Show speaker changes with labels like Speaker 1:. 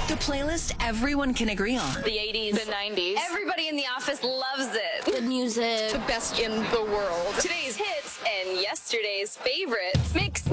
Speaker 1: The playlist everyone can agree on.
Speaker 2: The 80s.
Speaker 3: The 90s.
Speaker 2: Everybody in the office loves it.
Speaker 3: The music.
Speaker 2: The best in the world. Today's hits and yesterday's favorites. Mix